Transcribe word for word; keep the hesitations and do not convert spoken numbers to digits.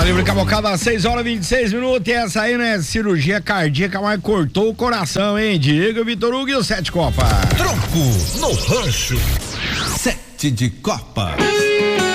Tá livre cabocada, seis horas e vinte e seis minutos. E essa aí, né? Cirurgia cardíaca, mas cortou o coração, hein? Diego, Vitor Hugo e o Sete Copa. Tronco no rancho. Sete de Copa.